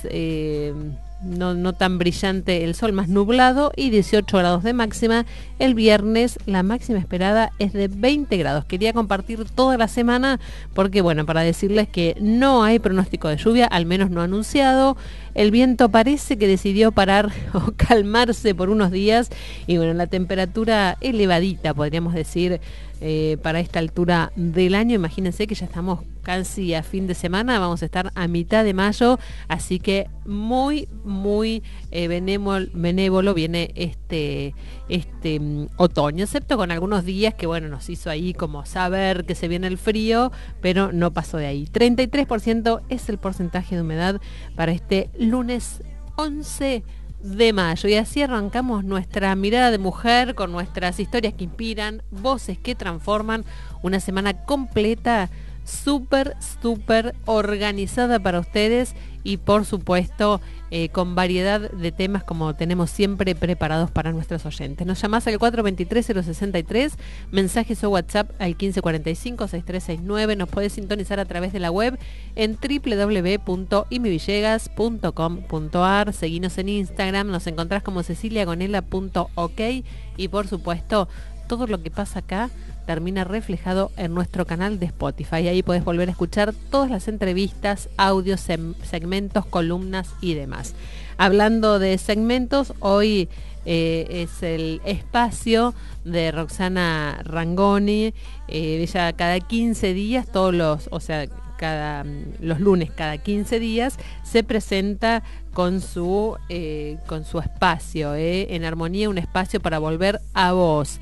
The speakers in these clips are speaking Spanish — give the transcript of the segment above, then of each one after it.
no tan brillante el sol, más nublado, y 18 grados de máxima. El viernes la máxima esperada es de 20 grados. Quería compartir toda la semana porque, bueno, para decirles que no hay pronóstico de lluvia, al menos no anunciado. El viento parece que decidió parar o calmarse por unos días y, bueno, la temperatura elevadita, podríamos decir, para esta altura del año. Imagínense que ya estamos casi a fin de semana, vamos a estar a mitad de mayo, así que muy benévolo viene este otoño, excepto con algunos días que, bueno, nos hizo ahí como saber que se viene el frío, pero no pasó de ahí. 33% es el porcentaje de humedad para este lunes 11 de mayo, y así arrancamos nuestra mirada de mujer con nuestras historias que inspiran, voces que transforman, una semana completa, súper organizada para ustedes y, por supuesto, con variedad de temas como tenemos siempre preparados para nuestros oyentes. Nos llamás al 423-063, mensajes o WhatsApp al 1545-6369. Nos podés sintonizar a través de la web en www.imivillegas.com.ar. Seguinos en Instagram, nos encontrás como ceciliagonela.ok, y, por supuesto, todo lo que pasa acá termina reflejado en nuestro canal de Spotify. Ahí podés volver a escuchar todas las entrevistas, audios, segmentos, columnas y demás. Hablando de segmentos, hoy es el espacio de Roxana Rangoni. Ella cada 15 días, los lunes cada 15 días, se presenta con su espacio, En Armonía, un espacio para volver a vos.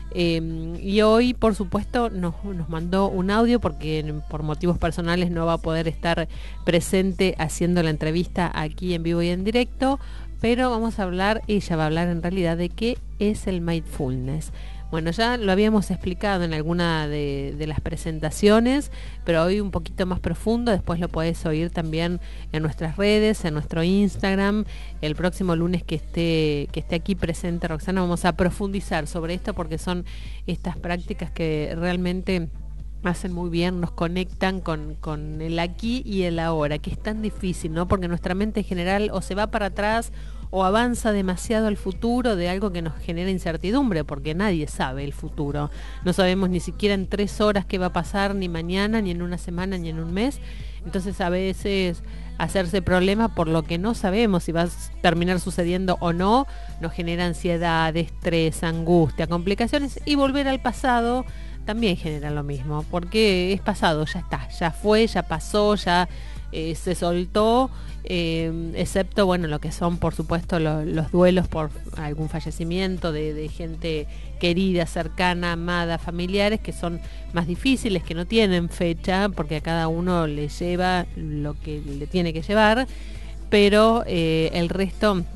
Y hoy, por supuesto, nos mandó un audio porque por motivos personales no va a poder estar presente haciendo la entrevista aquí en vivo y en directo, pero ella va a hablar en realidad de qué es el mindfulness. Bueno, ya lo habíamos explicado en alguna de las presentaciones, pero hoy un poquito más profundo. Después lo podés oír también en nuestras redes, en nuestro Instagram. El próximo lunes que esté aquí presente Roxana, vamos a profundizar sobre esto, porque son estas prácticas que realmente hacen muy bien, nos conectan con el aquí y el ahora, que es tan difícil, ¿no? Porque nuestra mente en general o se va para atrás o avanza demasiado al futuro de algo que nos genera incertidumbre, porque nadie sabe el futuro. No sabemos ni siquiera en 3 horas qué va a pasar, ni mañana, ni en una semana, ni en un mes. Entonces, a veces hacerse problema por lo que no sabemos si va a terminar sucediendo o no, nos genera ansiedad, estrés, angustia, complicaciones, y volver al pasado también genera lo mismo, porque es pasado, ya está, ya fue, ya pasó, ya se soltó, excepto, bueno, lo que son, por supuesto, los duelos por algún fallecimiento de gente querida, cercana, amada, familiares, que son más difíciles, que no tienen fecha, porque a cada uno le lleva lo que le tiene que llevar, pero el resto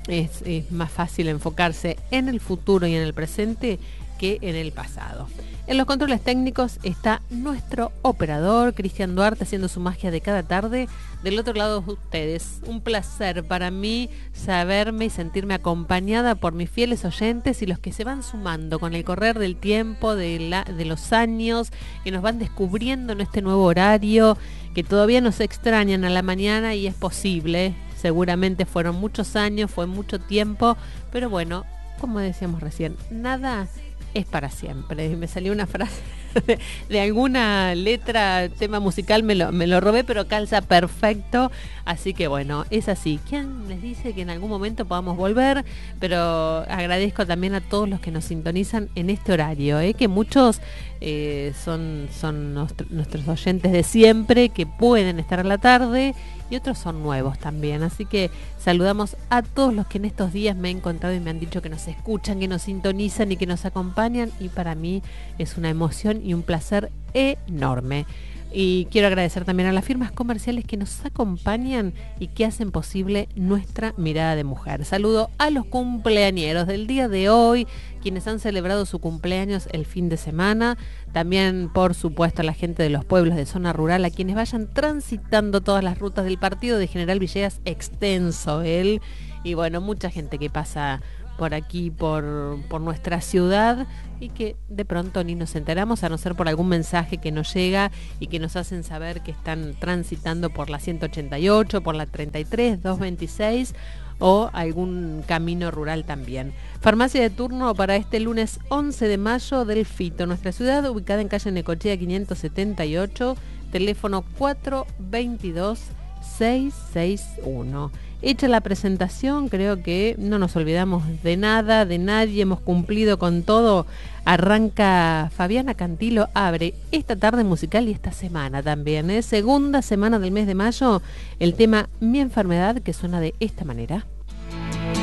es más fácil enfocarse en el futuro y en el presente que en el pasado. En los controles técnicos está nuestro operador, Cristian Duarte, haciendo su magia de cada tarde. Del otro lado de ustedes, un placer para mí saberme y sentirme acompañada por mis fieles oyentes y los que se van sumando con el correr del tiempo, de los años, que nos van descubriendo en este nuevo horario, que todavía nos extrañan a la mañana, y es posible. Seguramente fueron muchos años, fue mucho tiempo, pero bueno, como decíamos recién, nada es para siempre. Me salió una frase de alguna letra, tema musical, me lo robé, pero calza perfecto. Así que bueno, es así. ¿Quién les dice que en algún momento podamos volver? Pero agradezco también a todos los que nos sintonizan en este horario, que muchos son nuestros oyentes de siempre, que pueden estar a la tarde, y otros son nuevos también. Así que saludamos a todos los que en estos días me he encontrado y me han dicho que nos escuchan, que nos sintonizan y que nos acompañan, y para mí es una emoción y un placer enorme. Y quiero agradecer también a las firmas comerciales que nos acompañan y que hacen posible nuestra mirada de mujer. Saludo a los cumpleañeros del día de hoy, quienes han celebrado su cumpleaños el fin de semana. También, por supuesto, a la gente de los pueblos de zona rural, a quienes vayan transitando todas las rutas del partido de General Villegas, extenso él. Y bueno, mucha gente que pasa por aquí, por nuestra ciudad, y que de pronto ni nos enteramos, a no ser por algún mensaje que nos llega y que nos hacen saber que están transitando por la 188, por la 33, 226 o algún camino rural también. Farmacia de turno para este lunes 11 de mayo del Fito, nuestra ciudad, ubicada en calle Necochea 578, teléfono 422-661. Hecha la presentación, creo que no nos olvidamos de nada, de nadie, hemos cumplido con todo. Arranca Fabiana Cantilo, abre esta tarde musical y esta semana también, segunda semana del mes de mayo, el tema Mi Enfermedad, que suena de esta manera.